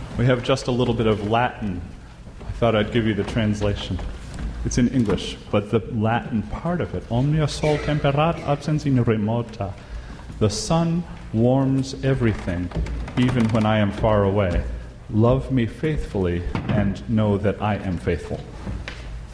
We have just a little bit of Latin. I thought I'd give you the translation. It's in English, but the Latin part of it, omnia sol temperat absens in remota. The sun warms everything, even when I am far away. Love me faithfully and know that I am faithful.